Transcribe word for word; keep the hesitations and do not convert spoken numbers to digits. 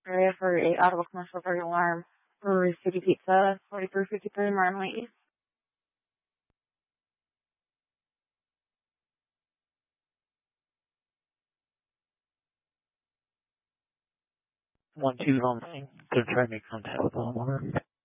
area for a Audible commercial for alarm for City Pizza, forty-three fifty-three Martin East. One two one nine. Gonna try to make contact with the homeowner.